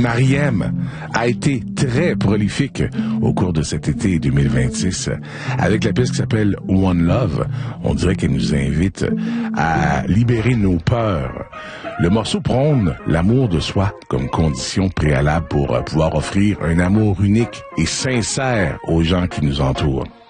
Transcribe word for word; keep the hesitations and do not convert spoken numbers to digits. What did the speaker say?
Mariem a été très prolifique au cours de cet été deux mille vingt-six. Avec la piste qui s'appelle One Love, on dirait qu'elle nous invite à libérer nos peurs. Le morceau prône l'amour de soi comme condition préalable pour pouvoir offrir un amour unique et sincère aux gens qui nous entourent.